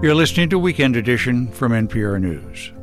You're listening to Weekend Edition from NPR News.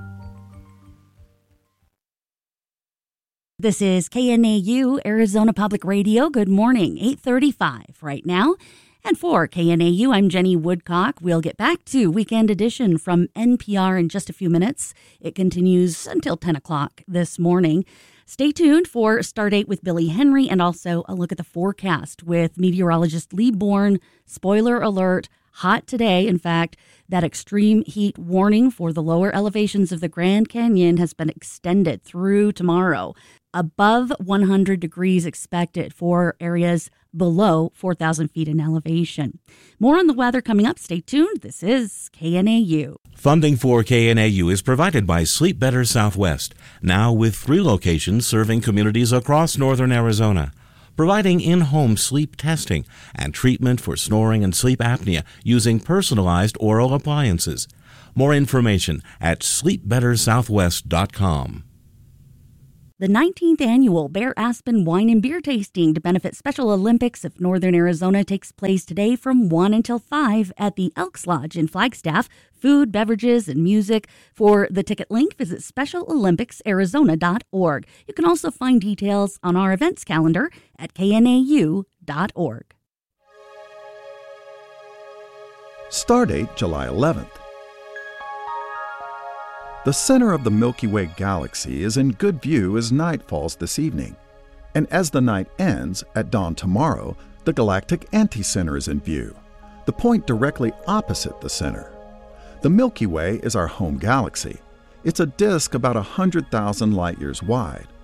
This is KNAU, Arizona Public Radio. Good morning, 8:35 right now. And for KNAU, I'm Jenny Woodcock. We'll get back to Weekend Edition from NPR in just a few minutes. It continues until 10 o'clock this morning. Stay tuned for Stardate with Billy Henry and also a look at the forecast with meteorologist Lee Bourne. Spoiler alert, hot today. In fact, that extreme heat warning for the lower elevations of the Grand Canyon has been extended through tomorrow. Above 100 degrees expected for areas below 4,000 feet in elevation. More on the weather coming up. Stay tuned. This is KNAU. Funding for KNAU is provided by Sleep Better Southwest, now with 3 locations serving communities across northern Arizona, providing in-home sleep testing and treatment for snoring and sleep apnea using personalized oral appliances. More information at sleepbettersouthwest.com. The 19th annual Bear Aspen Wine and Beer Tasting to benefit Special Olympics of Northern Arizona takes place today from 1 until 5 at the Elks Lodge in Flagstaff. Food, beverages, and music. For the ticket link, visit specialolympics.arizona.org. You can also find details on our events calendar at knau.org. Stardate July 11th. The center of the Milky Way galaxy is in good view as night falls this evening. And as the night ends, at dawn tomorrow, the galactic anticenter is in view, the point directly opposite the center. The Milky Way is our home galaxy. It's a disk about 100,000 light-years wide.